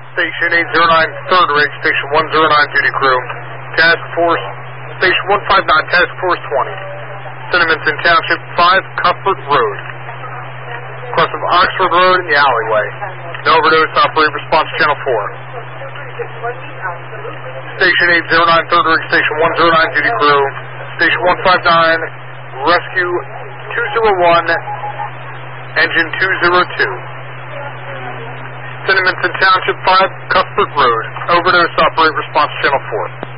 Station 809, third rig, Station 109 duty crew. Task Force, Station 159, Task Force 20. Cinnaminson Township 5, Cuthbert Road. Cross of Oxford Road in the alleyway. No overdose, operate response channel 4. Station 809, third rig, Station 109 duty crew. Station 159, rescue 201, engine 202. Cinnaminson Township 5, Cuthbert Road. Overdose, operate response channel 4.